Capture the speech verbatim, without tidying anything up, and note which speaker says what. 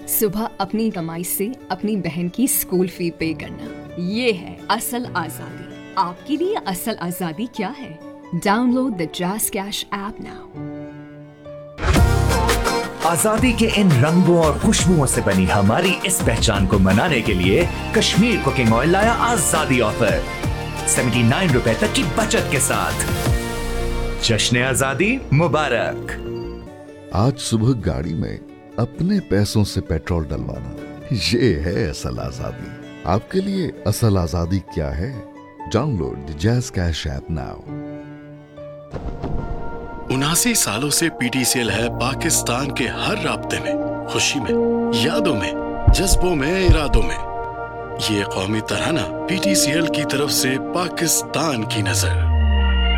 Speaker 1: सुबह अपनी कमाई से अपनी बहन की स्कूल फी पे करना, ये है असल आजादी। आपके लिए असल आजादी क्या है? Download the jazz cash app now.
Speaker 2: आजादी के इन रंगों और खुशबुओं से बनी हमारी इस पहचान को मनाने के लिए कश्मीर कुकिंग ऑयल लाया आजादी ऑफर सेवेंटी नाइन रुपए तक की बचत के साथ। जश्न आजादी मुबारक।
Speaker 3: आज सुबह गाड़ी में अपने पैसों से पेट्रोल डलवाना, ये है असल आजादी। आपके लिए असल आजादी क्या है? Download the jazz cash app now.
Speaker 4: उनासी सालों से पीटीसीएल है पाकिस्तान के हर राब्ते में, खुशी में, यादों में, जज्बों में, इरादों में। ये कौमी तराना पीटीसीएल की तरफ से पाकिस्तान की नजर।